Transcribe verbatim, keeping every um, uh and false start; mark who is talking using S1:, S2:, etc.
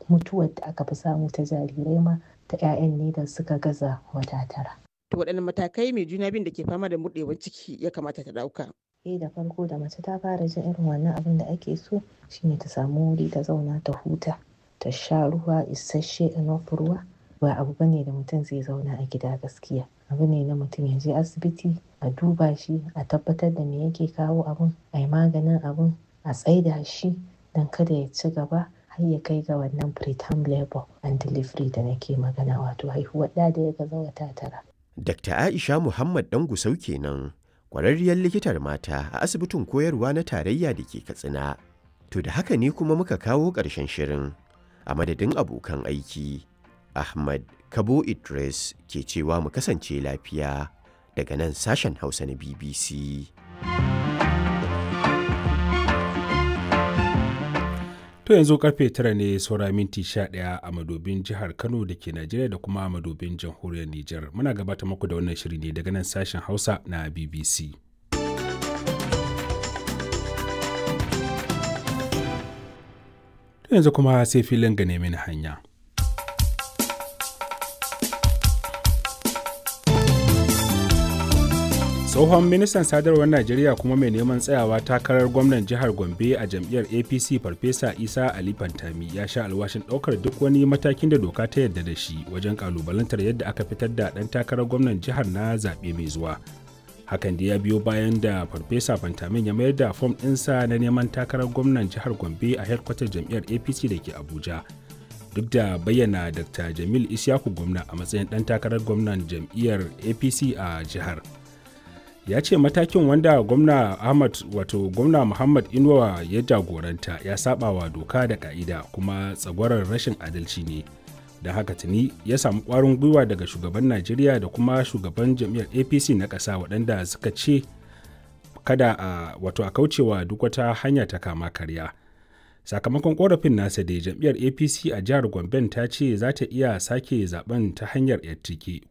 S1: mutuwar da aka fi samu ta jarirai ma ta 'ya'yan ne da suka gaza wata tara.
S2: To waɗanne matakai mai juna biyun da ke fama da murɗewar ciki ya kamata ta ɗauka?
S1: Eh da farko da mace ta fara jin irin wannan abin da ake so shine ta samu wuri ta zauna ta huta, ta sha ruwa isasshe enough ruwa. Ba abu bane da mutum zai zauna a gida gaskiya. Abu ne na mutum ya je asibiti a duba shi, a tabbatar da me yake kawo abun, a yi maganin abun, a tsaida shi don kada ya ci gaba har ya kai ga wannan preterm labour and delivery da nake magana, wato haihuwar ɗa da ya gaza wata tara.
S3: Dakta Aisha Muhammad Dangusau kenan, ƙwararriyar likitar mata a asibitin koyarwa na tarayya da ke Katsina. To da haka ne kuma muka kawo ƙarshen shirin. A madadin abokan aiki, Ahmad Kabo Idris ke cewa mu kasance lafiya daga nan sashen Hausa na B B C.
S4: To yanzu karfe tara ne saura minti sha ɗaya a madobin jihar Kano da ke Najeriya da kuma a madobin jamhuriyar Nijar. Muna gabata muku da wannan shiri ne daga nan sashen Hausa na B B C. To yanzu kuma sai filin gane mini hanya. Tsohon ministan sadarwar Najeriya kuma mai neman tsayawa takarar gwamnan jihar Gombe a jam'iyyar A P C Farfesa Isa Ali Fantami ya sha alwashin ɗaukar duk wani matakin da doka ta yarda da shi wajen kalubalantar yadda aka fitar da ɗan takarar gwamnan jihar na zaɓe mai zuwa. Hakan da ya biyo bayan da Farfesa Fantamin ya mayar da fom ɗinsa na neman takarar gwamnan jihar Gombe a hedkwatar jam'iyyar A P C da ke Abuja. Duk da bayyana Dakta Jamil Isyaku gwamna a matsayin ɗan takarar gwamnan jam'iyyar A P C a jihar. Ya ce matakin wanda gwamna Ahmad wato gwamna Muhammad Inuwa ya jagoranta ya saba wa doka da ka'ida kuma tsagwarar rashin adalci ne. Da haka tuni ya samu ƙwarin gwiwa daga shugaban Najeriya da kuma shugaban jam'iyyar A P C na ƙasa waɗanda suka ce kada a wato a kaucewa duk wata hanya ta kama karya. Sakamakon ƙorafin nasa da jam'iyyar A P C a jihar Gombe ta ce za ta iya sake zaben ta hanyar yattike